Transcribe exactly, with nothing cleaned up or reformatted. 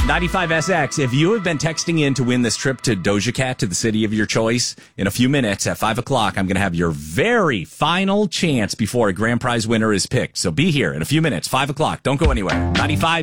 ninety-five S X, if you have been texting in to win this trip to Doja Cat to the city of your choice, in a few minutes at five o'clock, I'm going to have your very final chance before a grand prize winner is picked. So be here in a few minutes, five o'clock. Don't go anywhere. ninety-five